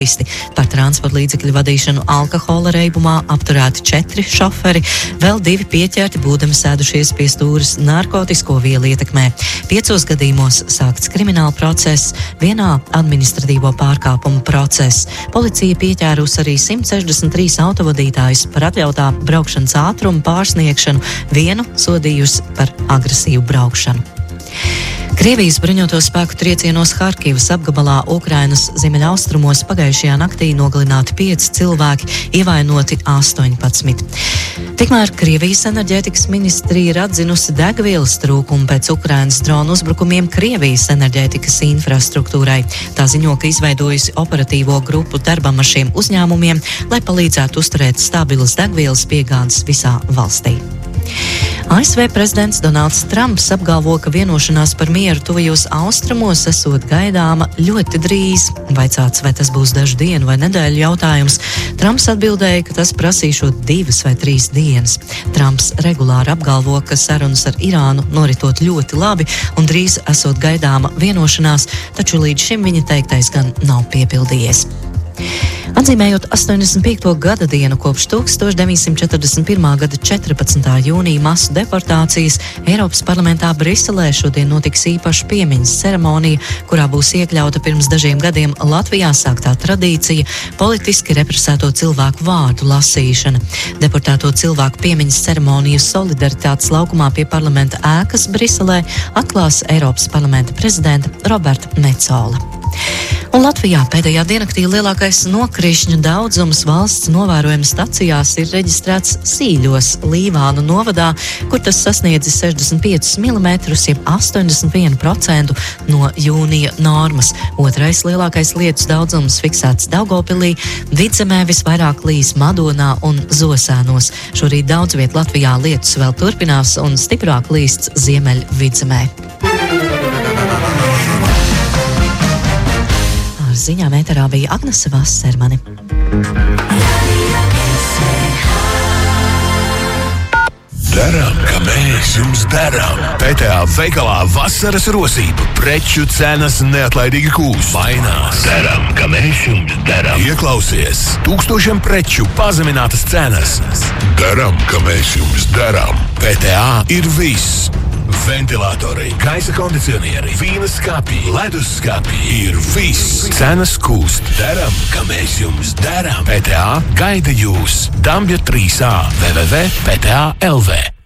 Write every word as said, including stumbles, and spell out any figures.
Par transporta līdzekļu vadīšanu alkohola reibumā apturēti četri šoferi, vēl divi pieķerti, būdami sēdušies pie stūres narkotisko vielu ietekmē. Piecos gadījumos sākts krimināla process, vienā administratīvo pārkāpumu process. Policija pieķērus arī simt sešdesmit trīs autovadītājus par atļautā braukšanas ātrumu pārsniegšanu, vienu sodījusi par agresīvu braukšanu. Krievijas bruņoto spēku triecienos Harkivas apgabalā Ukrainas ziemeļaustrumos pagājušajā naktī nogalināti pieci cilvēki, ievainoti astoņpadsmit. Tikmēr Krievijas enerģētikas ministrija ir atzinusi degvielas trūkumu pēc Ukrainas dronu uzbrukumiem Krievijas enerģētikas infrastruktūrai. Tā ziņo, ka izveidojusi operatīvo grupu darbam ar šiem uzņēmumiem, lai palīdzētu uzturēt stabilas degvielas piegādes visā valstī. A S V prezidents Donalds Trumps apgalvo, ka vienošanās par mieru tuvajos austrumos esot gaidāma ļoti drīz. Vaicāts, vai tas būs dažu dienu vai nedēļu jautājums, Trumps atbildēja, ka tas prasīšot divas vai trīs dienas. Trumps regulāri apgalvo, ka sarunas ar Irānu noritot ļoti labi un drīz esot gaidāma vienošanās, taču līdz šim viņa teiktais gan nav piepildījies. Atzīmējot astoņdesmit piekto gada dienu kopš tūkstoš deviņsimt četrdesmit pirmā gada četrpadsmitā jūnija masu deportācijas, Eiropas parlamentā Briselē šodien notiks īpaša piemiņas ceremonija, kurā būs iekļauta pirms dažiem gadiem Latvijā sāktā tradīcija politiski represēto cilvēku vārdu lasīšana. Deportēto cilvēku piemiņas ceremoniju Solidaritātes laukumā pie parlamenta ēkas Briselē atklās Eiropas parlamenta prezidenta Roberta Metsola. Un Latvijā pēdējā diennaktī lielākais nokrišņu daudzums valsts novērojuma stacijās ir reģistrēts Sīļos, Līvānu novadā, kur tas sasniedzis sešdesmit piecus milimetrus, jeb astoņdesmit vienu procentu no jūnija normas. Otrais lielākais lietus daudzums fiksēts Daugavpilī, Vidzemē visvairāk līs Madonā un Zosēnos. Šorīt daudz viet Latvijā lietus vēl turpinās un stiprāk līsts Ziemeļ Vidzemē. Ziņām ēterā bija Agnese Vassermane. Daram, ka mēs jums darām. P T A veikalā vasaras rosība. Preču cenas neatlaidīgi kūst. Mainās. Daram, ka mēs jums darām. Ieklausies. Tūkstošiem preču pazeminātas cenas. Daram, ka mēs jums darām. P T A ir viss. Ventilatori, gaisa kondicionieri, vīna skapji, ledus skapji ir viss. Cenas kūst. Daram, ka mēs jums darām. P T A gaida jūs. Dambja trīs A w w w punkt p t a punkt l v